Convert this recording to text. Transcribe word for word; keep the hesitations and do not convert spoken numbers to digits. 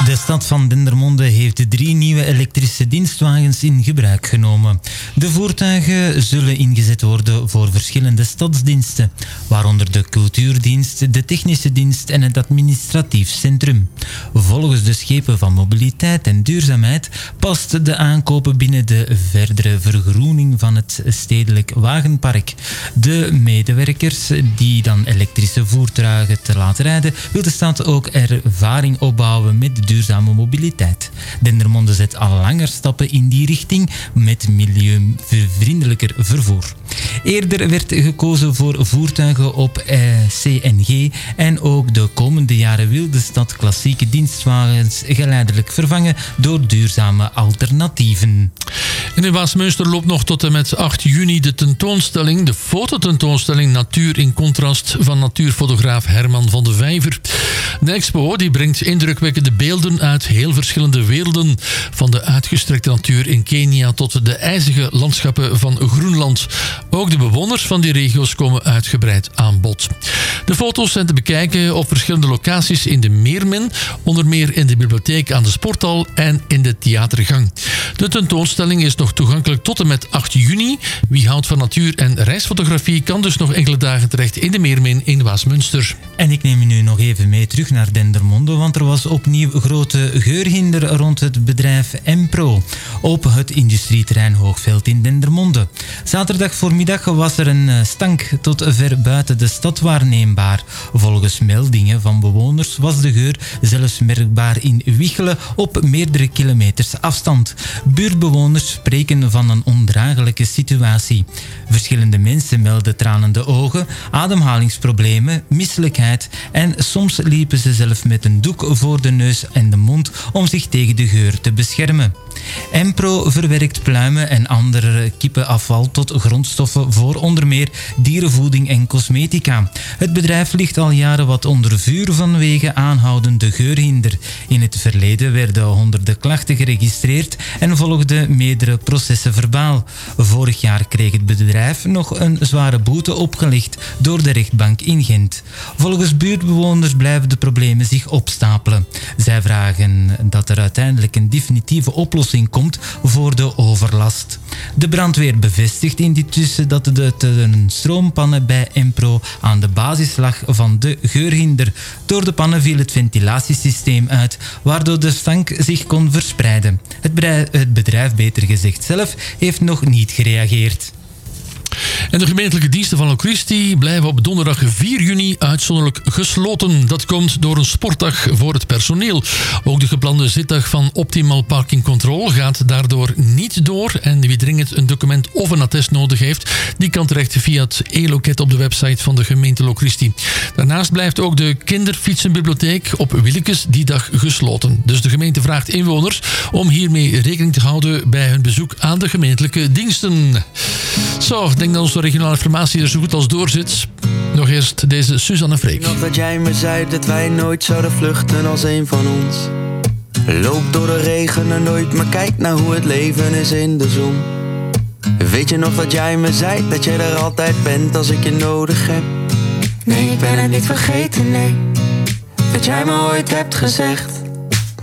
De stad van Dendermonde heeft drie nieuwe elektrische dienstwagens in gebruik genomen. De voertuigen zullen ingezet worden voor verschillende stadsdiensten, waaronder de cultuurdienst, de technische dienst en het administratief centrum. Volgens de schepen van mobiliteit en duurzaamheid past de aankoop binnen de verdere vergroening van het stedelijk wagenpark. De medewerkers die dan elektrische voertuigen te laten rijden, wil de stad ook ervaring opbouwen met duurzame mobiliteit. Dendermonde zet al langer stappen in die richting met milieuvriendelijker vervoer. Eerder werd gekozen voor voertuigen op eh, C N G en ook de komende jaren wil de stad klassieke dienstwagens geleidelijk vervangen door duurzame alternatieven. En in Waasmunster loopt nog tot en met acht juni de tentoonstelling, de fototentoonstelling Natuur in Contrast van natuurfotograaf Herman van de Vijver. De expo die brengt indrukwekkende beelden uit heel verschillende werelden, van de uitgestrekte natuur in Kenia tot de ijzige landschappen van Groenland. Ook de bewoners van die regio's komen uitgebreid aan bod. De foto's zijn te bekijken op verschillende locaties in de Meermin, onder meer in de bibliotheek aan de Sporthal en in de theatergang. De tentoonstelling is nog toegankelijk tot en met acht juni. Wie houdt van natuur en reisfotografie kan dus nog enkele dagen terecht in de Meermin in Waasmunster. En ik neem u nu nog even mee terug naar Dendermonde, want er was opnieuw grote geurhinder rond het bedrijf Empro op het industrieterrein Hoogveld in Dendermonde. Zaterdag voormiddag was er een stank tot ver buiten de stad waarneembaar. Volgens meldingen van bewoners was de geur zelfs merkbaar in Wichelen op meerdere kilometers afstand. Buurtbewoners spreken van een ondraaglijke situatie. Verschillende mensen melden tranende ogen, ademhalingsproblemen, misselijkheid en soms liepen ze zelf met een doek voor de neus en de mond om zich tegen de geur te beschermen. Empro verwerkt pluimen en andere kippenafval tot grondstoffen voor onder meer dierenvoeding en cosmetica. Het bedrijf ligt al jaren wat onder vuur vanwege aanhoudende geurhinder. In het verleden werden honderden klachten geregistreerd en volgden meerdere processen verbaal. Vorig jaar kreeg het bedrijf nog een zware boete opgelegd door de rechtbank in Gent. Volgens buurtbewoners blijven de problemen zich opstapelen. Zij vragen dat er uiteindelijk een definitieve oplossing komt voor de overlast. De brandweer bevestigt intussen dat de stroompannen bij Empro aan de basis lag van de geurhinder. Door de pannen viel het ventilatiesysteem uit, waardoor de stank zich kon verspreiden. Het bedrijf, het bedrijf beter gezegd zelf, heeft nog niet gereageerd. En de gemeentelijke diensten van Locristi blijven op donderdag vier juni uitzonderlijk gesloten. Dat komt door een sportdag voor het personeel. Ook de geplande zitdag van Optimal Parking Control gaat daardoor niet door. En wie dringend een document of een attest nodig heeft, die kan terecht via het e-loket op de website van de gemeente Locristi. Daarnaast blijft ook de kinderfietsenbibliotheek op Willekes die dag gesloten. Dus de gemeente vraagt inwoners om hiermee rekening te houden bij hun bezoek aan de gemeentelijke diensten. Zo, ik denk dat onze regionale informatie er zo goed als door zit. Nog eerst deze Suzanne Freek. Nog dat jij me zei dat wij nooit zouden vluchten als een van ons. Loop door de regen en nooit, maar kijk naar hoe het leven is in de zon. Weet je nog dat jij me zei dat jij er altijd bent als ik je nodig heb? Nee, ik ben het niet vergeten, nee. Dat jij me ooit hebt gezegd.